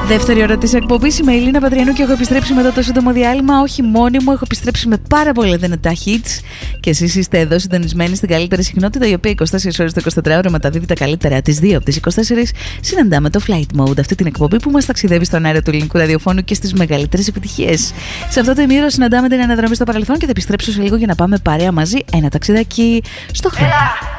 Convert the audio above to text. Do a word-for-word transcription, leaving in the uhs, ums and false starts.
Δεύτερη ώρα της εκπομπής. Είμαι η Ελίνα Πατριανού και έχω επιστρέψει μετά το σύντομο διάλειμμα. Όχι μόνη μου, έχω επιστρέψει με πάρα πολλά δυνατά hits. Και εσείς είστε εδώ συντονισμένοι στην καλύτερη συχνότητα, η οποία είκοσι τέσσερις ώρες το εικοσιτετράωρο μεταδίδει τα καλύτερα. Τις δύο από τις είκοσι τέσσερις συναντάμε το Flight Mode, αυτή την εκπομπή που μας ταξιδεύει στον αέρα του ελληνικού ραδιοφώνου και στις μεγαλύτερες επιτυχίες. Σε αυτό το ημίρο συναντάμε την αναδρομή στο παρελθόν και θα επιστρέψω σε λίγο για να πάμε παρέα μαζί ένα ταξιδάκι στο χρόνο.